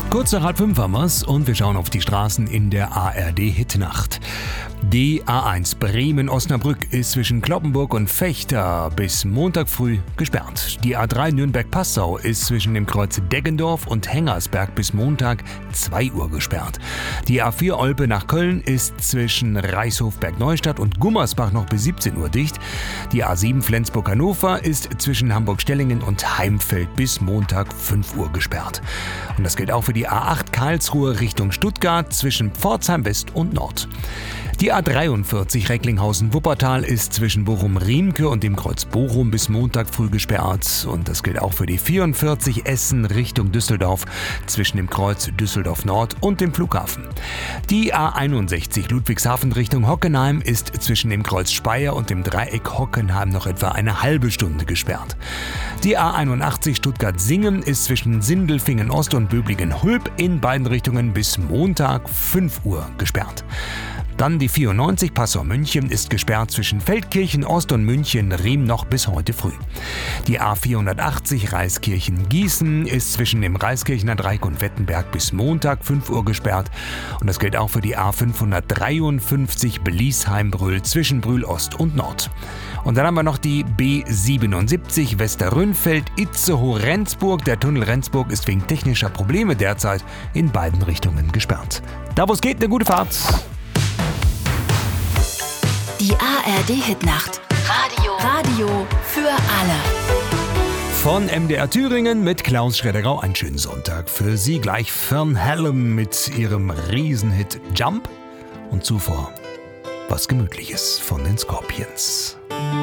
Kurz nach 4:30 haben wir's und wir schauen auf die Straßen in der ARD-Hitnacht. Die A1 Bremen-Osnabrück ist zwischen Cloppenburg und Vechta bis Montag früh gesperrt. Die A3 Nürnberg-Passau ist zwischen dem Kreuz Deggendorf und Hengersberg bis Montag 2 Uhr gesperrt. Die A4 Olpe nach Köln ist zwischen Reichshof-Bergneustadt und Gummersbach noch bis 17 Uhr dicht. Die A7 Flensburg-Hannover ist zwischen Hamburg-Stellingen und Heimfeld bis Montag 5 Uhr gesperrt. Und das gilt auch für die A8 Karlsruhe Richtung Stuttgart zwischen Pforzheim West und Nord. Die A43 Recklinghausen-Wuppertal ist zwischen Bochum-Riemke und dem Kreuz Bochum bis Montag früh gesperrt. Und das gilt auch für die 44 Essen Richtung Düsseldorf zwischen dem Kreuz Düsseldorf Nord und dem Flughafen. Die A61 Ludwigshafen Richtung Hockenheim ist zwischen dem Kreuz Speyer und dem Dreieck Hockenheim noch etwa eine halbe Stunde gesperrt. Die A81 Stuttgart-Singen ist zwischen Sindelfingen Ost und Böblingen-Hulb in beiden Richtungen bis Montag 5 Uhr gesperrt. Dann die 94 Passau-München ist gesperrt zwischen Feldkirchen Ost und München-Riem noch bis heute früh. Die A480 Reiskirchen-Gießen ist zwischen dem Reiskirchener Dreieck und Wettenberg bis Montag 5 Uhr gesperrt. Und das gilt auch für die A553 Beliesheim-Brühl zwischen Brühl Ost und Nord. Und dann haben wir noch die B77 Westerrönfeld-Itzehoe-Rendsburg. Der Tunnel Rendsburg ist wegen technischer Probleme derzeit in beiden Richtungen gesperrt. Da wo es geht, eine gute Fahrt! Die ARD-Hitnacht. Radio für alle. Von MDR Thüringen mit Klaus Schredderau. Einen schönen Sonntag für Sie. Gleich Fern Hallam mit ihrem Riesenhit Jump. Und zuvor was Gemütliches von den Scorpions.